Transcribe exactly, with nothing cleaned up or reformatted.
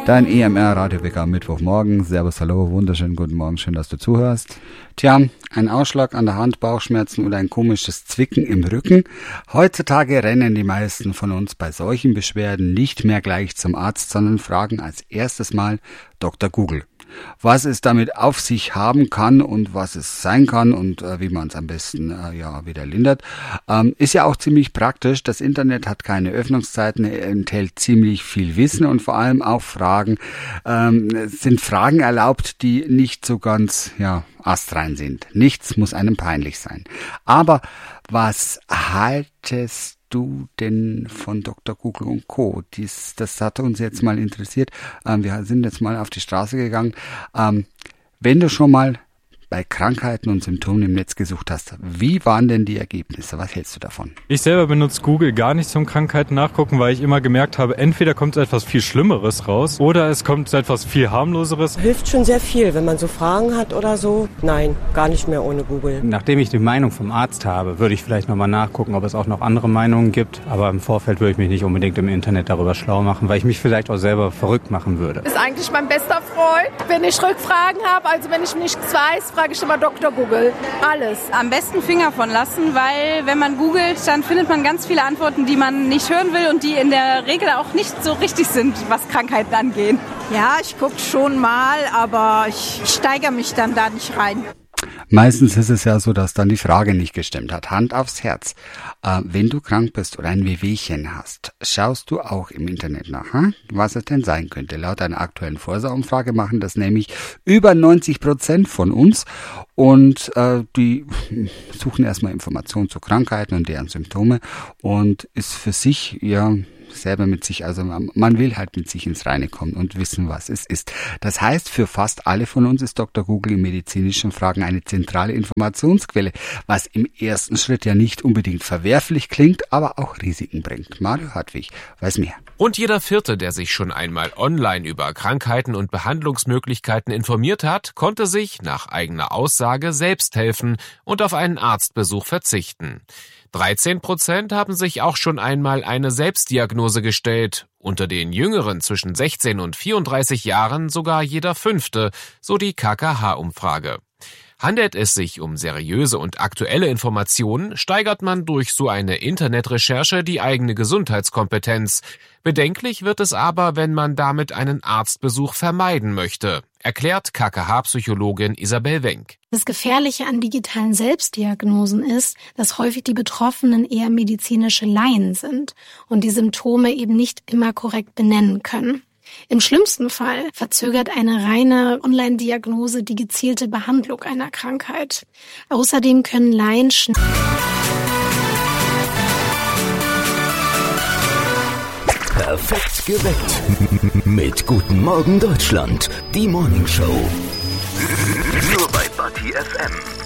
Dein E M R-Radiowecker am Mittwochmorgen. Servus, hallo, wunderschönen guten Morgen, schön, dass du zuhörst. Tja, ein Ausschlag an der Hand, Bauchschmerzen oder ein komisches Zwicken im Rücken. Heutzutage rennen die meisten von uns bei solchen Beschwerden nicht mehr gleich zum Arzt, sondern fragen als erstes Mal Doktor Google. Was es damit auf sich haben kann und was es sein kann und äh, wie man es am besten äh, ja wieder lindert, ähm, ist ja auch ziemlich praktisch. Das Internet hat keine Öffnungszeiten, enthält ziemlich viel Wissen und vor allem auch Fragen. Ähm, es sind Fragen erlaubt, die nicht so ganz ja astrein sind. Nichts muss einem peinlich sein. Aber was haltest du denn von Doktor Google und Co.? Dies, das hat uns jetzt mal interessiert. Ähm, wir sind jetzt mal auf die Straße gegangen. Ähm, wenn du schon mal bei Krankheiten und Symptomen im Netz gesucht hast, wie waren denn die Ergebnisse? Was hältst du davon? Ich selber benutze Google gar nicht zum Krankheiten nachgucken, weil ich immer gemerkt habe, entweder kommt etwas viel Schlimmeres raus oder es kommt etwas viel harmloseres. Hilft schon sehr viel, wenn man so Fragen hat oder so. Nein, gar nicht mehr ohne Google. Nachdem ich die Meinung vom Arzt habe, würde ich vielleicht nochmal nachgucken, ob es auch noch andere Meinungen gibt. Aber im Vorfeld würde ich mich nicht unbedingt im Internet darüber schlau machen, weil ich mich vielleicht auch selber verrückt machen würde. Ist eigentlich mein bester Freund. Wenn ich Rückfragen habe, also wenn ich nichts weiß, frage ich immer Doktor Google. Alles. Am besten Finger von lassen, weil wenn man googelt, dann findet man ganz viele Antworten, die man nicht hören will und die in der Regel auch nicht so richtig sind, was Krankheiten angeht. Ja, ich gucke schon mal, aber ich steigere mich dann da nicht rein. Meistens ist es ja so, dass dann die Frage nicht gestimmt hat. Hand aufs Herz. Äh, wenn du krank bist oder ein Wehwehchen hast, schaust du auch im Internet nach, hm? was es denn sein könnte. Laut einer aktuellen Forsa-Umfrage machen das nämlich über neunzig Prozent von uns. Und äh, die suchen erstmal Informationen zu Krankheiten und deren Symptome und ist für sich ja selber mit sich, also man will halt mit sich ins Reine kommen und wissen, was es ist. Das heißt, für fast alle von uns ist Doktor Google in medizinischen Fragen eine zentrale Informationsquelle, was im ersten Schritt ja nicht unbedingt verwerflich klingt, aber auch Risiken bringt. Mario Hartwig weiß mehr. Und jeder Vierte, der sich schon einmal online über Krankheiten und Behandlungsmöglichkeiten informiert hat, konnte sich nach eigener Aussage selbst helfen und auf einen Arztbesuch verzichten. dreizehn Prozent haben sich auch schon einmal eine Selbstdiagnose gestellt. Unter den Jüngeren zwischen sechzehn und vierunddreißig Jahren sogar jeder Fünfte, so die K K H-Umfrage. Handelt es sich um seriöse und aktuelle Informationen, steigert man durch so eine Internetrecherche die eigene Gesundheitskompetenz. Bedenklich wird es aber, wenn man damit einen Arztbesuch vermeiden möchte, erklärt K K H-Psychologin Isabel Wenk. Das Gefährliche an digitalen Selbstdiagnosen ist, dass häufig die Betroffenen eher medizinische Laien sind und die Symptome eben nicht immer korrekt benennen können. Im schlimmsten Fall verzögert eine reine Online-Diagnose die gezielte Behandlung einer Krankheit. Außerdem können Laien schnell... Perfekt geweckt. Mit Guten Morgen Deutschland. Die Morning Show. Nur bei Bati F M.